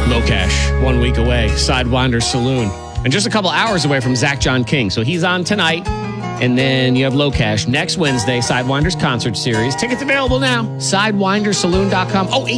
Low Cash, 1 week away. Sidewinder Saloon. And just a couple hours away from Zach John King. So he's on tonight. And then you have Low Cash next Wednesday, Sidewinder's concert series. Tickets available now. SidewinderSaloon.com. Oh,